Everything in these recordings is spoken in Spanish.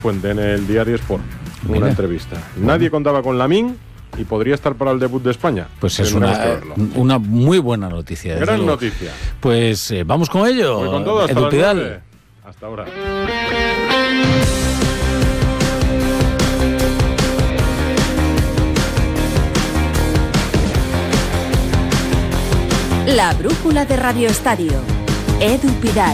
Fuente en el Diario Sport, una entrevista. Nadie contaba con Lamine y podría estar para el debut de España. Pues es una muy buena noticia. Gran noticia. Pues vamos con ello. Voy con todo, hasta Edu las Pidal. 9. Hasta ahora. La brújula de Radio Estadio. Edu Pidal.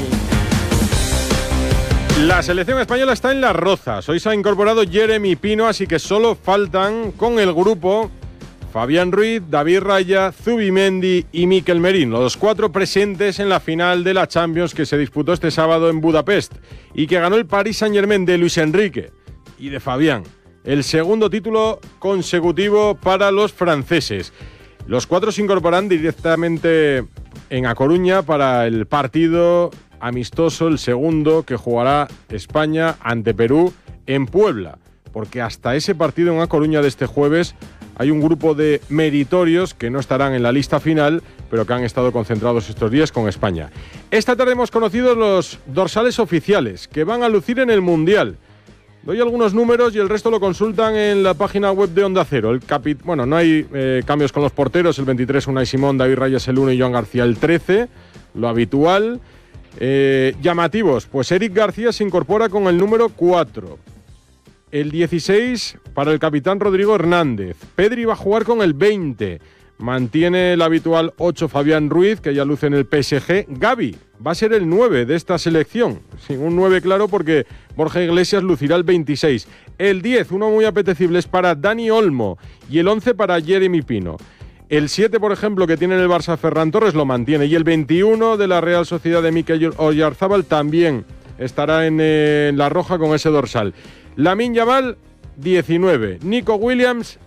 La selección española está en Las Rozas. Hoy se ha incorporado Jeremy Pino, así que solo faltan con el grupo Fabián Ruiz, David Raya, Zubimendi y Mikel Merino, los 4 presentes en la final de la Champions que se disputó este sábado en Budapest y que ganó el Paris Saint-Germain de Luis Enrique y de Fabián. El segundo título consecutivo para los franceses. Los 4 se incorporan directamente en A Coruña para el partido amistoso, el segundo que jugará España ante Perú en Puebla, porque hasta ese partido en A Coruña de este jueves hay un grupo de meritorios que no estarán en la lista final, pero que han estado concentrados estos días con España. Esta tarde hemos conocido los dorsales oficiales que van a lucir en el Mundial. Doy algunos números y el resto lo consultan en la página web de Onda Cero. No hay cambios con los porteros. El 23 Unai Simón, David Raya el 1 y Joan García el 13, lo habitual. Llamativos, pues Eric García se incorpora con el número 4. El 16 para el capitán Rodrigo Hernández. Pedri va a jugar con el 20. Mantiene el habitual 8 Fabián Ruiz, que ya luce en el PSG. Gavi va a ser el 9 de esta selección. Sin un 9 claro porque Borja Iglesias lucirá el 26. El 10, uno muy apetecible, es para Dani Olmo. Y el 11 para Jeremy Pino. El 7, por ejemplo, que tiene en el Barça Ferran Torres, lo mantiene. Y el 21 de la Real Sociedad de Mikel Oyarzabal también estará en la roja con ese dorsal. Lamine Yamal, 19. Nico Williams,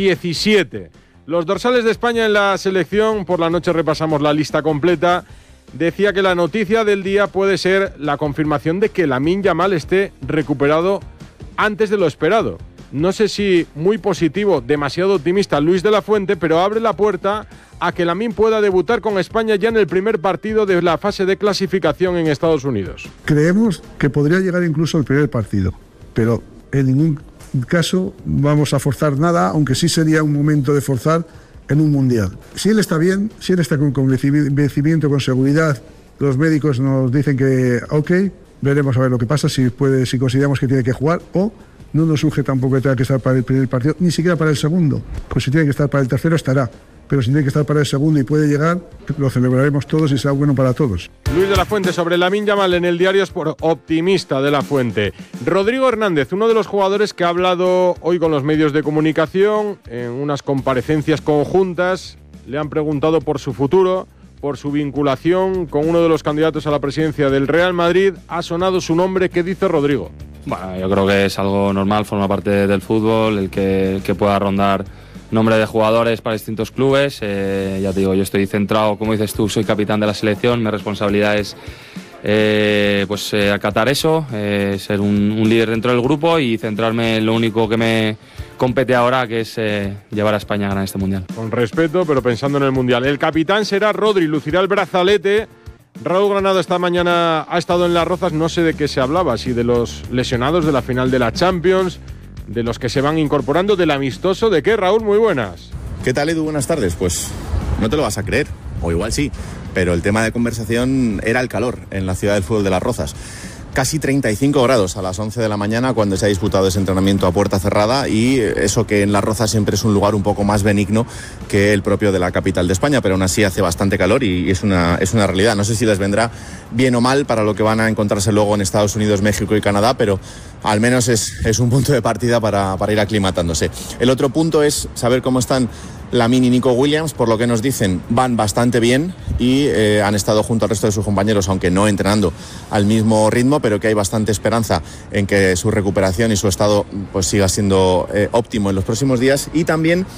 17. Los dorsales de España en la selección, por la noche repasamos la lista completa. Decía que la noticia del día puede ser la confirmación de que Lamine Yamal esté recuperado antes de lo esperado. No sé si muy positivo, demasiado optimista Luis de la Fuente, pero abre la puerta a que Lamine pueda debutar con España ya en el primer partido de la fase de clasificación en Estados Unidos. Creemos que podría llegar incluso al primer partido, pero en ningún caso vamos a forzar nada, aunque sí sería un momento de forzar en un mundial. Si él está bien, si él está con convencimiento, con seguridad, los médicos nos dicen que ok, veremos a ver lo que pasa, si consideramos que tiene que jugar, o no nos surge tampoco que tenga que estar para el primer partido, ni siquiera para el segundo. Pues si tiene que estar para el tercero estará, pero si tiene que estar para el segundo y puede llegar, lo celebraremos todos y será bueno para todos. Luis de la Fuente sobre Lamine Yamal en el Diario Sport, optimista de la Fuente. Rodrigo Hernández, uno de los jugadores que ha hablado hoy con los medios de comunicación en unas comparecencias conjuntas, le han preguntado por su futuro, por su vinculación con uno de los candidatos a la presidencia del Real Madrid. Ha sonado su nombre. ¿Qué dice Rodrigo? Bueno, yo creo que es algo normal, forma parte del fútbol, el que pueda rondar nombre de jugadores para distintos clubes. Ya te digo, yo estoy centrado, como dices tú, soy capitán de la selección, mi responsabilidad es acatar eso, ser un líder dentro del grupo y centrarme en lo único que me compete ahora, que es llevar a España a ganar este Mundial. Con respeto, pero pensando en el Mundial. El capitán será Rodri, lucirá el brazalete. Raúl Granado esta mañana ha estado en Las Rozas, no sé de qué se hablaba, si de los lesionados de la final de la Champions, de los que se van incorporando, del amistoso. ¿De qué, Raúl? Muy buenas. ¿Qué tal, Edu? Buenas tardes. Pues no te lo vas a creer, o igual sí, pero el tema de conversación era el calor en la ciudad del fútbol de Las Rozas. Casi 35 grados a las 11 de la mañana cuando se ha disputado ese entrenamiento a puerta cerrada, y eso que en Las Rozas siempre es un lugar un poco más benigno que el propio de la capital de España, pero aún así hace bastante calor y es una realidad. No sé si les vendrá bien o mal para lo que van a encontrarse luego en Estados Unidos, México y Canadá, pero al menos es un punto de partida para ir aclimatándose. El otro punto es saber cómo están Lamine y Nico Williams. Por lo que nos dicen, van bastante bien y han estado junto al resto de sus compañeros, aunque no entrenando al mismo ritmo, pero que hay bastante esperanza en que su recuperación y su estado pues siga siendo óptimo en los próximos días. Y también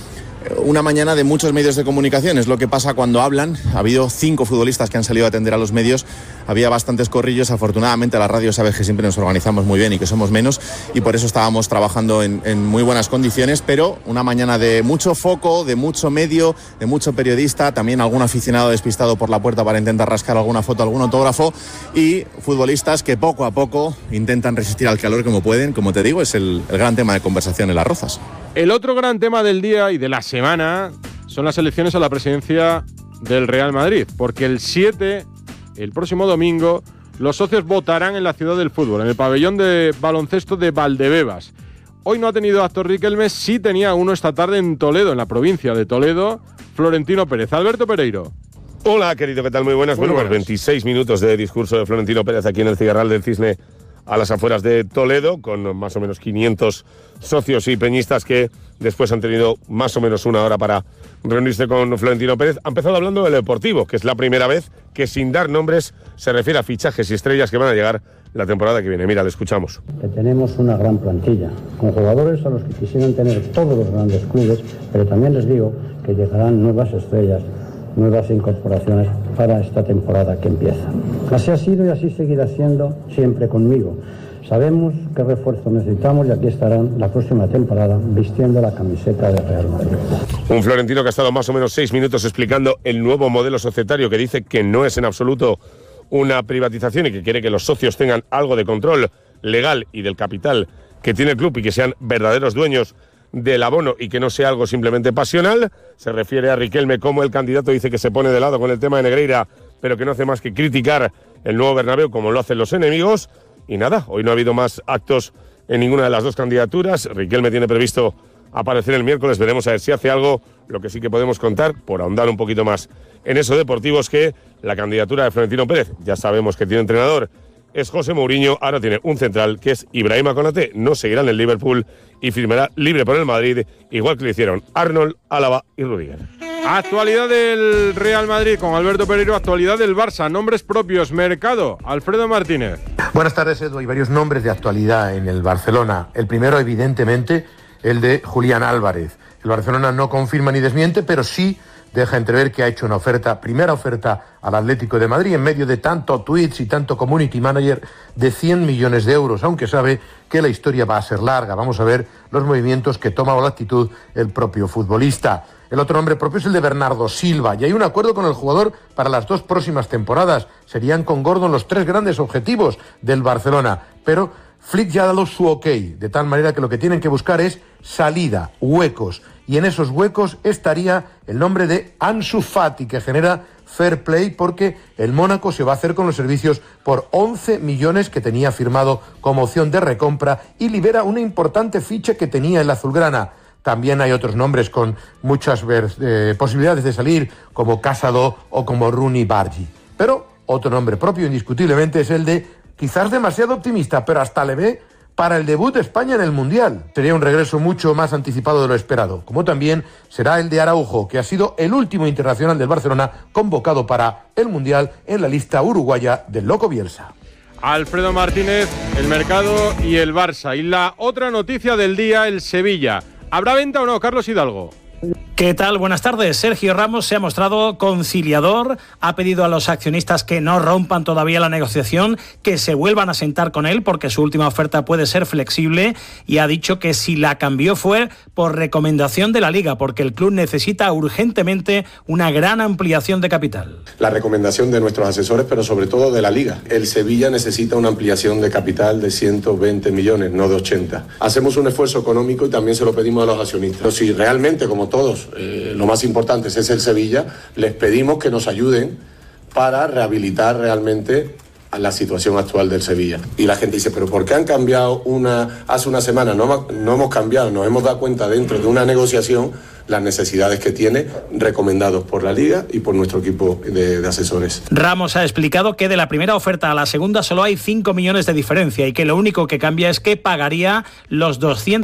una mañana de muchos medios de comunicación. Es lo que pasa cuando hablan. Ha habido 5 futbolistas que han salido a atender a los medios. Había bastantes corrillos. Afortunadamente la radio sabe que siempre nos organizamos muy bien y que somos menos, y por eso estábamos trabajando en muy buenas condiciones, pero una mañana de mucho foco, de mucho medio, de mucho periodista, también algún aficionado despistado por la puerta para intentar rascar alguna foto, algún autógrafo, y futbolistas que poco a poco intentan resistir al calor como pueden. Como te digo, es el gran tema de conversación en Las Rozas. El otro gran tema del día y de la semana son las elecciones a la presidencia del Real Madrid, porque el 7, el próximo domingo, los socios votarán en la Ciudad del Fútbol, en el pabellón de baloncesto de Valdebebas. Hoy no ha tenido acto Riquelme, sí tenía uno esta tarde en Toledo, en la provincia de Toledo, Florentino Pérez. Alberto Pereiro. Hola, querido, ¿qué tal? Muy buenas. Bueno, pues 26 minutos de discurso de Florentino Pérez aquí en el Cigarral del Cisne, a las afueras de Toledo, con más o menos 500 socios y peñistas que después han tenido más o menos una hora para reunirse con Florentino Pérez. Ha empezado hablando del Deportivo, que es la primera vez que, sin dar nombres, se refiere a fichajes y estrellas que van a llegar la temporada que viene. Mira, le escuchamos. Que tenemos una gran plantilla, con jugadores a los que quisieran tener todos los grandes clubes, pero también les digo que llegarán nuevas estrellas, nuevas incorporaciones para esta temporada que empieza. Así ha sido y así seguirá siendo siempre conmigo. Sabemos qué refuerzo necesitamos y aquí estarán la próxima temporada vistiendo la camiseta de Real Madrid. Un Florentino que ha estado más o menos 6 minutos explicando el nuevo modelo societario, que dice que no es en absoluto una privatización y que quiere que los socios tengan algo de control legal y del capital que tiene el club y que sean verdaderos dueños del abono y que no sea algo simplemente pasional. Se refiere a Riquelme como el candidato, dice que se pone de lado con el tema de Negreira, pero que no hace más que criticar el nuevo Bernabéu como lo hacen los enemigos. Y nada, hoy no ha habido más actos en ninguna de las dos candidaturas. Riquelme tiene previsto aparecer el miércoles, veremos a ver si hace algo. Lo que sí que podemos contar, por ahondar un poquito más en eso deportivo, es que la candidatura de Florentino Pérez, ya sabemos que tiene entrenador, es José Mourinho. Ahora tiene un central que es Ibrahima Konaté, no seguirá en el Liverpool y firmará libre por el Madrid, igual que lo hicieron Arnold, Álava y Rudiger. Actualidad del Real Madrid con Alberto Pereiro, actualidad del Barça, nombres propios, mercado, Alfredo Martínez. Buenas tardes, Edu. Hay varios nombres de actualidad en el Barcelona. El primero, evidentemente, el de Julián Álvarez. El Barcelona no confirma ni desmiente, pero sí deja entrever que ha hecho una primera oferta al Atlético de Madrid en medio de tanto tweets y tanto community manager de 100 millones de euros, aunque sabe que la historia va a ser larga. Vamos a ver los movimientos que toma o la actitud el propio futbolista. El otro nombre propio es el de Bernardo Silva, y hay un acuerdo con el jugador para las 2 próximas temporadas. Serían con Gordon los 3 grandes objetivos del Barcelona, pero Flick ya ha dado su ok, de tal manera que lo que tienen que buscar es salida, huecos, y en esos huecos estaría el nombre de Ansu Fati, que genera fair play porque el Mónaco se va a hacer con los servicios por 11 millones que tenía firmado como opción de recompra y libera una importante ficha que tenía el azulgrana. También hay otros nombres con muchas posibilidades de salir, como Casado o como Rooney Bargi. Pero otro nombre propio indiscutiblemente es el de, quizás demasiado optimista, pero hasta le ve para el debut de España en el Mundial. Sería un regreso mucho más anticipado de lo esperado, como también será el de Araujo, que ha sido el último internacional del Barcelona convocado para el Mundial en la lista uruguaya del Loco Bielsa. Alfredo Martínez, el mercado y el Barça. Y la otra noticia del día, el Sevilla. ¿Habrá venta o no, Carlos Hidalgo? ¿Qué tal? Buenas tardes. Sergio Ramos se ha mostrado conciliador, ha pedido a los accionistas que no rompan todavía la negociación, que se vuelvan a sentar con él porque su última oferta puede ser flexible, y ha dicho que si la cambió fue por recomendación de la Liga, porque el club necesita urgentemente una gran ampliación de capital. La recomendación de nuestros asesores, pero sobre todo de la Liga. El Sevilla necesita una ampliación de capital de 120 millones, no de 80. Hacemos un esfuerzo económico y también se lo pedimos a los accionistas. Pero si realmente, como todos, lo más importante es el Sevilla, les pedimos que nos ayuden para rehabilitar realmente a la situación actual del Sevilla. Y la gente dice, ¿pero por qué han cambiado hace una semana? No hemos cambiado, nos hemos dado cuenta dentro de una negociación las necesidades que tiene, recomendados por la Liga y por nuestro equipo de asesores. Ramos ha explicado que de la primera oferta a la segunda solo hay 5 millones de diferencia y que lo único que cambia es que pagaría los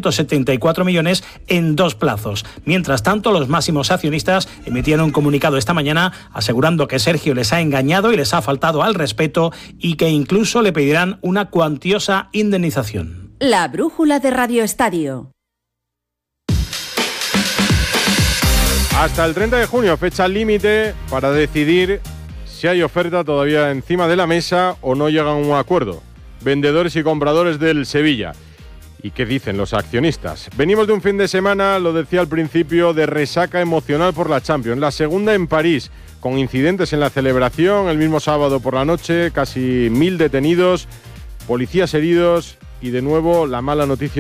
274 millones en 2 plazos. Mientras tanto, los máximos accionistas emitían un comunicado esta mañana asegurando que Sergio les ha engañado y les ha faltado al respeto y que incluso le pedirán una cuantiosa indemnización. La brújula de Radio Estadio. Hasta el 30 de junio, fecha límite para decidir si hay oferta todavía encima de la mesa o no llegan a un acuerdo. Vendedores y compradores del Sevilla. ¿Y qué dicen los accionistas? Venimos de un fin de semana, lo decía al principio, de resaca emocional por la Champions. La segunda en París, con incidentes en la celebración. El mismo sábado por la noche, casi 1000 detenidos, policías heridos y de nuevo la mala noticia